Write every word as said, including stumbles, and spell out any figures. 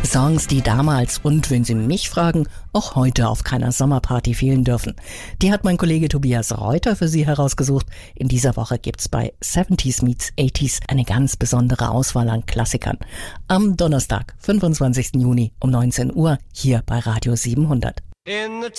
Songs, die damals und, wenn Sie mich fragen, auch heute auf keiner Sommerparty fehlen dürfen. Die hat mein Kollege Tobias Reuter für Sie herausgesucht. In dieser Woche gibt's bei seventies meets eighties eine ganz besondere Auswahl an Klassikern. Am Donnerstag, fünfundzwanzigsten Juni um neunzehn Uhr hier bei Radio siebenhundert. In the